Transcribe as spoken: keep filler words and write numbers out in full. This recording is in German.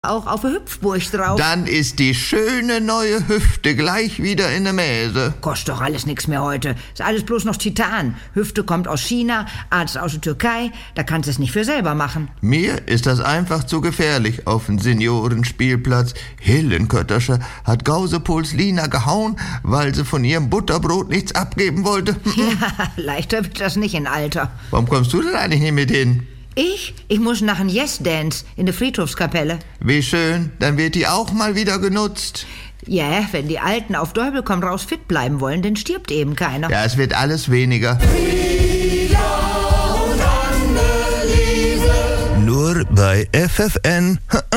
auch auf der Hüpfburg drauf. Dann ist die schöne neue Hüfte gleich wieder in der Mäse. Kostet doch alles nichts mehr heute. Ist alles bloß noch Titan. Hüfte kommt aus China, Arzt aus der Türkei. Da kannst du es nicht für selber machen. Mir ist das einfach zu gefährlich auf dem Seniorenspielplatz. Helen Köttersche hat Gausepols Lina gehauen, weil sie von ihrem Butterbrot nichts abgeben wollte. Ja, leichter wird das nicht in Alter. Warum kommst du denn eigentlich nicht mit hin? Ich? Ich muss nach einem Yes-Dance in der Friedhofskapelle. Wie schön, dann wird die auch mal wieder genutzt. Ja, wenn die Alten auf Däubel komm raus fit bleiben wollen, dann stirbt eben keiner. Ja, es wird alles weniger. Nur bei F F N